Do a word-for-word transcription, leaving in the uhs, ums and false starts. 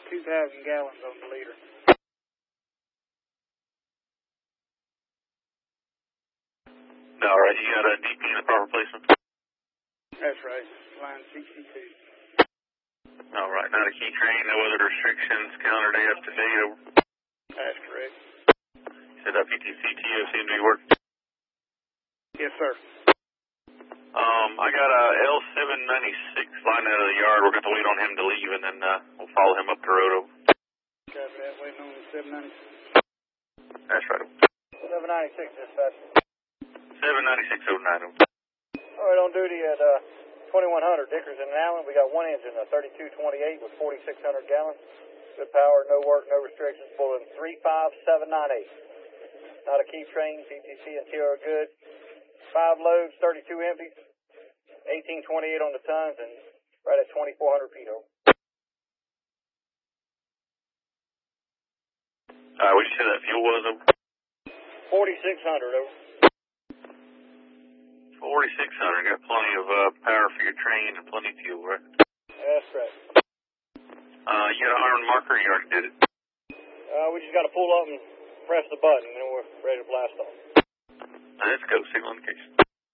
two thousand gallons on the liter. All right, you got a D P and a power replacement? That's right, line sixty-two. All right, not a key train, no other restrictions, calendar day up to date. Over. That's correct. You said that P T C T O seemed to be working? Yes, sir. Um, I got a L seven ninety-six flying out of the yard. We're going to wait on him to leave, and then uh, we'll follow him up the road. Over. Copy that, waiting on the seven ninety-six. That's right. seven ninety-six, dispatch. seven ninety-six oh nine. All right, on duty at uh, twenty-one hundred, Dickerson and Allen. We got one engine, a thirty-two twenty-eight with forty-six hundred gallons. Good power, no work, no restrictions. Pulling three five seven nine eight. Not a key train, P T C and T R are good. Five loads, thirty-two empties, eighteen twenty-eight on the tons, and right at twenty-four hundred feet over. All right, what did you say that fuel was? Over? forty-six hundred over. forty-six hundred, got plenty of uh, power for your train and plenty of fuel, right? That's right. Uh, you got an iron marker, you already did it? Uh, we just got to pull up and press the button, and then we're ready to blast off. Let's go, signal indication.